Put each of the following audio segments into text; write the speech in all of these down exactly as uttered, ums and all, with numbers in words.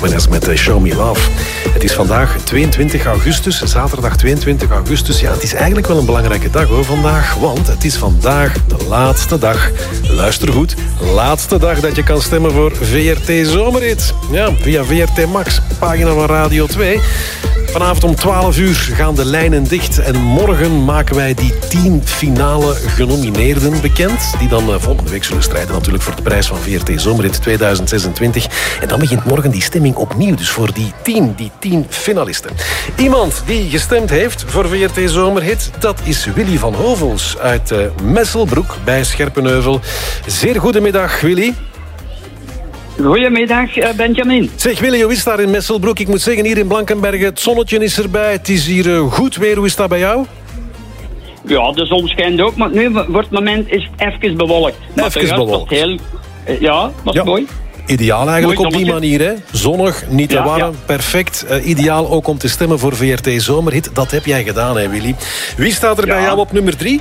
Jiménez met Show Me Love. Het is vandaag tweeëntwintig augustus, zaterdag tweeëntwintig augustus. Ja, het is eigenlijk wel een belangrijke dag hoor vandaag, want het is vandaag de laatste dag. Luister goed, laatste dag dat je kan stemmen voor V R T Zomerhit. Ja, via V R T Max, pagina van Radio twee. Vanavond om twaalf uur gaan de lijnen dicht en morgen maken wij die tien finale genomineerden bekend, die dan volgende week zullen strijden natuurlijk voor de prijs van V R T Zomerhit tweeduizend zesentwintig. En dan begint morgen die stemming opnieuw, dus voor die tien, die tien finalisten. Iemand die gestemd heeft voor V R T Zomerhit, dat is Willy van Hovels uit uh, Messelbroek bij Scherpenheuvel. Zeer goedemiddag, Willy. Goedemiddag, Benjamin. Zeg Willy, hoe is het daar in Messelbroek? Ik moet zeggen, hier in Blankenberge, het zonnetje is erbij. Het is hier uh, goed weer. Hoe is dat bij jou? Ja, de zon schijnt ook, maar nu voor het moment is het even bewolkt. Even bewolkt. Heel, ja, dat is ja. mooi. Ideaal eigenlijk mooi op die manier, hè? Zonnig, niet te ja, warm, ja. perfect. Uh, ideaal ook om te stemmen voor V R T Zomerhit. Dat heb jij gedaan, hè, Willy. Wie staat er ja. bij jou op nummer drie?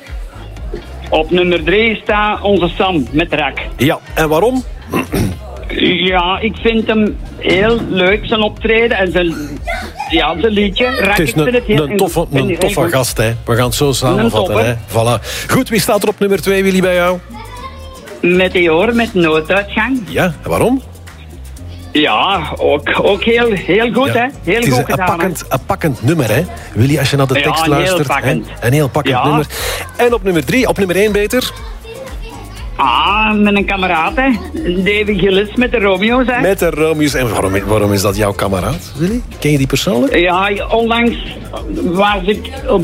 Op nummer drie staat onze Sam met Rak. Ja, en waarom? Ja, ik vind hem heel leuk, zijn optreden en zijn, ja, zijn liedje. Rak, het is een, het heel, een toffe, een een toffe gast, hè. We gaan het zo samenvatten, hè. Voilà. Goed, wie staat er op nummer twee, Willy, bij jou? Meteor met nooduitgang. Ja, en waarom? Ja, ook, ook heel, heel goed, ja. hè. Heel het is goed een, gedaan, pakkend, een pakkend nummer, hè. Willy, als je naar de tekst ja, luistert. Heel hè? Een heel pakkend ja. nummer. En op nummer drie, op nummer één beter... Ah, met een kameraad, hè. Davy Gillis met de Romeo's, hè. Met de Romeo's. En waarom, waarom is dat jouw kameraad, Willy? Ken je die persoonlijk? Ja, onlangs was ik op,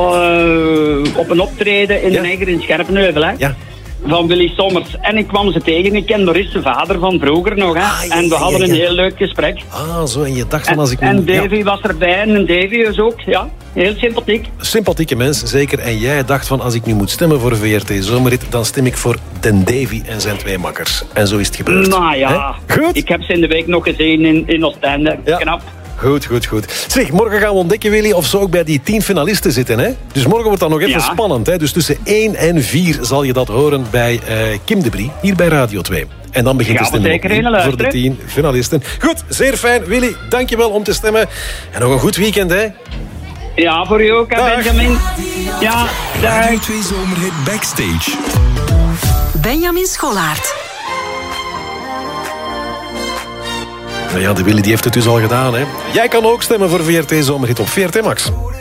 uh, op een optreden in ja. de Neger in Scherpenheuvel, hè. Ja. Van Willy Sommers. En ik kwam ze tegen. Ik ken Maurice, de vader van vroeger nog, hè. Ah, ja, en we hadden ja, ja. een heel leuk gesprek. Ah, zo. En je dacht van als ik... En, nu... en Davy ja. was erbij. En Davy is ook, ja. Heel sympathiek. Sympathieke mens, zeker. En jij dacht van, als ik nu moet stemmen voor V R T Zomerhit, dan stem ik voor Den Davy en zijn twee makkers. En zo is het gebeurd. Nou ja. He? Goed. Ik heb ze in de week nog gezien in, in Oostende. Ja. Knap. Goed, goed, goed. Zeg, morgen gaan we ontdekken, Willy, of ze ook bij die tien finalisten zitten, hè? Dus morgen wordt dat nog even ja. spannend, hè? Dus tussen één en vier zal je dat horen bij uh, Kim de Brie, hier bij Radio twee. En dan begint de stemming voor de tien finalisten. Goed, zeer fijn. Willy, dankjewel om te stemmen. En nog een goed weekend, hè? Ja, voor u ook, hè, Benjamin. Ja, dag. Radio twee Zomerhit Backstage. Benjamin Scholaert. Nou ja, de Willy die heeft het dus al gedaan, hè. Jij kan ook stemmen voor V R T Zomerhit op V R T Max.